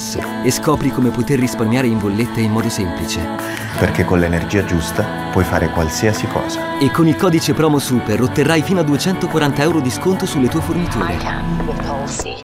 Plus e scopri come poter risparmiare in bollette in modo semplice. Perché con l'energia giusta puoi fare qualsiasi cosa. E con il codice promo SUPER otterrai fino a 240 euro di sconto sulle tue forniture.